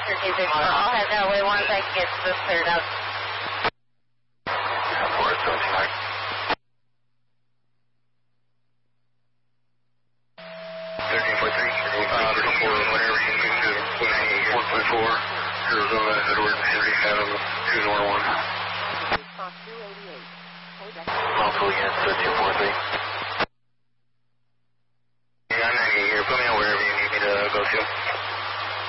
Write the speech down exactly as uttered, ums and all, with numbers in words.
I'll head that way once I can get this cleared up. four seventy-nine. thirteen point three, uh, thirty-four, whatever you can get to one point four, Arizona, Edward, Henry, Adam, two Nor one. two eighty-eight. Mount Juliet, thirteen point three.